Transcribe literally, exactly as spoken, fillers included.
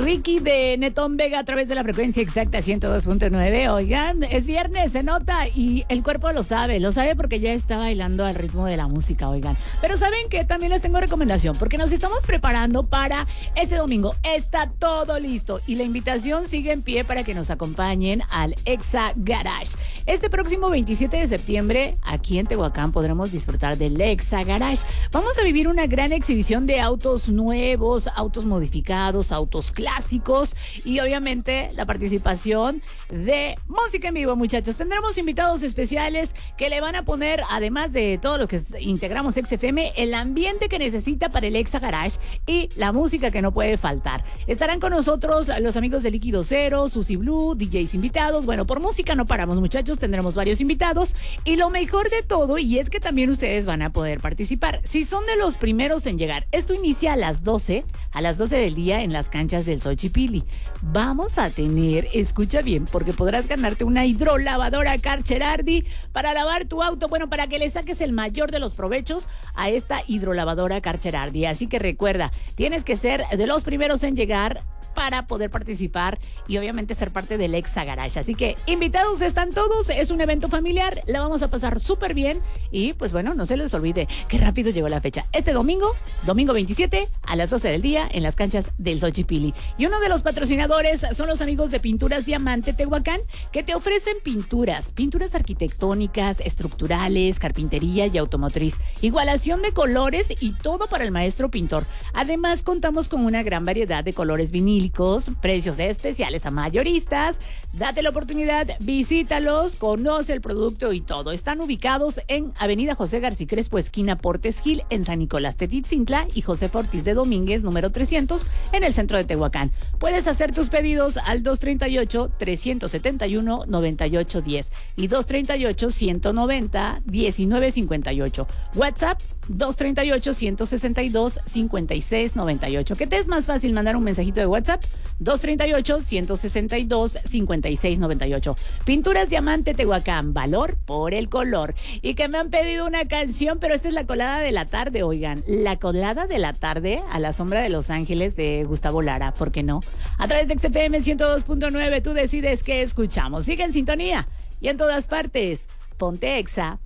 Ricky de Netón Vega a través de la frecuencia exacta ciento dos punto nueve. Oigan, es viernes, se nota y el cuerpo lo sabe, lo sabe porque ya está bailando al ritmo de la música, oigan. Pero ¿saben qué? También les tengo recomendación porque nos estamos preparando para este domingo. Está todo listo y la invitación sigue en pie para que nos acompañen al Exa Garage. Este próximo veintisiete de septiembre, aquí en Tehuacán, podremos disfrutar del Exa Garage. Vamos a vivir una gran exhibición de autos nuevos, autos modificados, autos clásicos y obviamente la participación de música en vivo, muchachos. Tendremos invitados especiales que le van a poner, además de todos los que integramos X F M, el ambiente que necesita para el Exa Garage y la música que no puede faltar. Estarán con nosotros los amigos de Líquido Cero, Susi Blue, D Js invitados. Bueno, por música no paramos, muchachos. Tendremos varios invitados y lo mejor de todo, y es que también ustedes van a poder participar si son de los primeros en llegar. Esto inicia a las doce, a las doce del día en las canchas del Xochipilli. Vamos a tener, escucha bien, porque podrás ganarte una hidrolavadora Carcherardi para lavar tu auto, bueno, para que le saques el mayor de los provechos a esta hidrolavadora Carcherardi. Así que recuerda, tienes que ser de los primeros en llegar para poder participar y obviamente ser parte del Exa Garage. Así que invitados están todos, es un evento familiar, la vamos a pasar súper bien y pues bueno, no se les olvide que rápido llegó la fecha. Este domingo, domingo veintisiete a las doce del día en las canchas del Xochipilli. Y uno de los patrocinadores son los amigos de Pinturas Diamante Tehuacán, que te ofrecen pinturas, pinturas arquitectónicas, estructurales, carpintería y automotriz, igualación de colores y todo para el maestro pintor. Además contamos con una gran variedad de colores vinílicos, precios especiales a mayoristas. Date la oportunidad, visítalos, conoce el producto y todo. Están ubicados en Avenida José García Crespo, esquina Portes Gil, en San Nicolás Tetitzintla, y José Ortiz de Domínguez, número trescientos, en el centro de Tehuacán. Puedes hacer tus pedidos al dos treinta y ocho, trescientos setenta y uno, noventa y ocho diez y dos treinta y ocho, ciento noventa, diecinueve cincuenta y ocho. WhatsApp dos treinta y ocho, ciento sesenta y dos, cincuenta y seis noventa y ocho. ¿Qué te es más fácil mandar un mensajito de WhatsApp? dos treinta y ocho, ciento sesenta y dos, cincuenta y seis noventa y ocho. Pinturas Diamante Tehuacán, valor por el color. Y que me han pedido una canción, pero esta es la colada de la tarde, oigan. La colada de la tarde a la sombra de Los Ángeles de Gustavo Lara, ¿por qué no? A través de X F M ciento dos punto nueve, tú decides qué escuchamos. Sigue en sintonía y en todas partes. Ponte Exa.